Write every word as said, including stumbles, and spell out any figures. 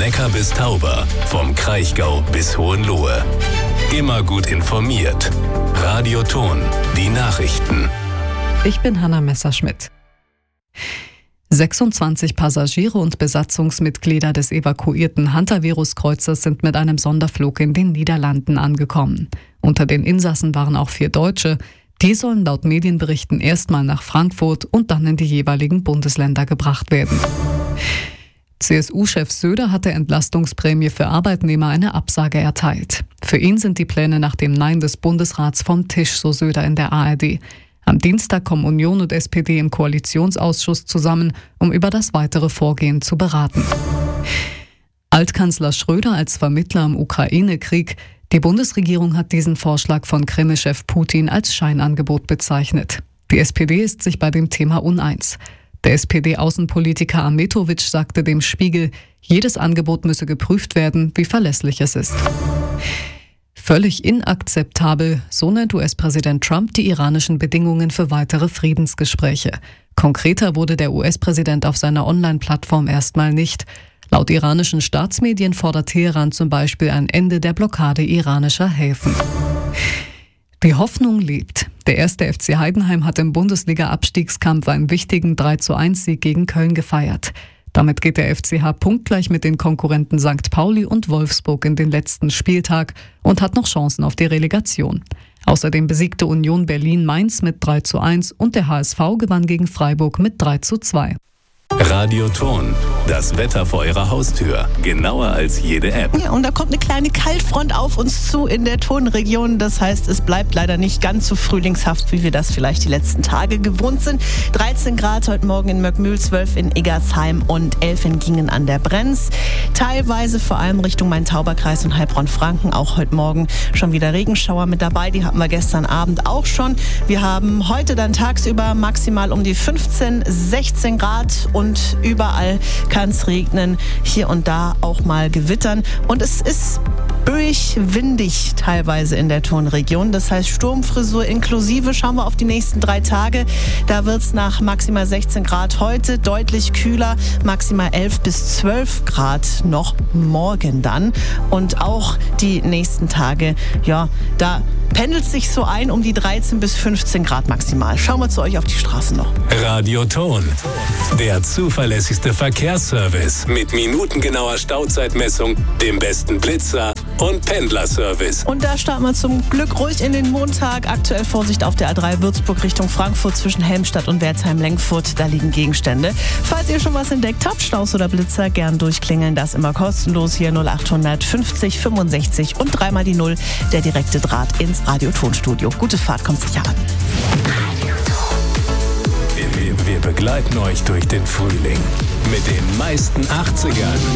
Neckar bis Tauber, vom Kraichgau bis Hohenlohe. Immer gut informiert. Radio Thon, die Nachrichten. Ich bin Hanna Messerschmidt. sechsundzwanzig Passagiere und Besatzungsmitglieder des evakuierten Hantavirus-Kreuzers sind mit einem Sonderflug in den Niederlanden angekommen. Unter den Insassen waren auch vier Deutsche. Die sollen laut Medienberichten erstmal nach Frankfurt und dann in die jeweiligen Bundesländer gebracht werden. C S U-Chef Söder hat der Entlastungsprämie für Arbeitnehmer eine Absage erteilt. Für ihn sind die Pläne nach dem Nein des Bundesrats vom Tisch, so Söder in der A R D. Am Dienstag kommen Union und S P D im Koalitionsausschuss zusammen, um über das weitere Vorgehen zu beraten. Altkanzler Schröder als Vermittler im Ukraine-Krieg. Die Bundesregierung hat diesen Vorschlag von Kreml-Chef Putin als Scheinangebot bezeichnet. Die S P D ist sich bei dem Thema uneins. Der S P D-Außenpolitiker Ahmetovic sagte dem Spiegel, jedes Angebot müsse geprüft werden, wie verlässlich es ist. Völlig inakzeptabel, so nennt U S-Präsident Trump die iranischen Bedingungen für weitere Friedensgespräche. Konkreter wurde der U S-Präsident auf seiner Online-Plattform erstmal nicht. Laut iranischen Staatsmedien fordert Teheran zum Beispiel ein Ende der Blockade iranischer Häfen. Die Hoffnung lebt. Der erste F C Heidenheim hat im Bundesliga-Abstiegskampf einen wichtigen drei zu eins Sieg gegen Köln gefeiert. Damit geht der F C H punktgleich mit den Konkurrenten Sankt Pauli und Wolfsburg in den letzten Spieltag und hat noch Chancen auf die Relegation. Außerdem besiegte Union Berlin Mainz mit drei zu eins und der H S V gewann gegen Freiburg mit drei zu zwei. Radio Thon, das Wetter vor Ihrer Haustür. Genauer als jede App. Ja, und da kommt eine kleine Kaltfront auf uns zu in der Thonregion. Das heißt, es bleibt leider nicht ganz so frühlingshaft, wie wir das vielleicht die letzten Tage gewohnt sind. dreizehn Grad heute Morgen in Möckmühl, zwölf in Iggersheim und elf in Gingen an der Brenz. Teilweise vor allem Richtung Main-Tauber-Kreis und Heilbronn-Franken auch heute Morgen schon wieder Regenschauer mit dabei. Die hatten wir gestern Abend auch schon. Wir haben heute dann tagsüber maximal um die fünfzehn, sechzehn Grad und überall kann es regnen, hier und da auch mal gewittern. Und es ist böig, windig teilweise in der Thonregion. Das heißt Sturmfrisur inklusive. Schauen wir auf die nächsten drei Tage. Da wird es nach maximal sechzehn Grad heute deutlich kühler, maximal elf bis zwölf Grad noch morgen dann. Und auch die nächsten Tage, ja, da pendelt sich so ein um die dreizehn bis fünfzehn Grad maximal. Schauen wir zu euch auf die Straße noch. Radio Thon, der zuverlässigste Verkehrsservice mit minutengenauer Stauzeitmessung, dem besten Blitzer und Pendlerservice. Und da starten wir zum Glück ruhig in den Montag. Aktuell Vorsicht auf der A drei Würzburg Richtung Frankfurt zwischen Helmstadt und Wertheim-Lenkfurt. Da liegen Gegenstände. Falls ihr schon was entdeckt habt, Staus oder Blitzer, gern durchklingeln. Das immer kostenlos hier null acht fünfzig fünfundsechzig und dreimal die Null, der direkte Draht ins Radio-Tonstudio. Gute Fahrt, kommt sicher an. Wir, wir begleiten euch durch den Frühling mit den meisten achtzigern.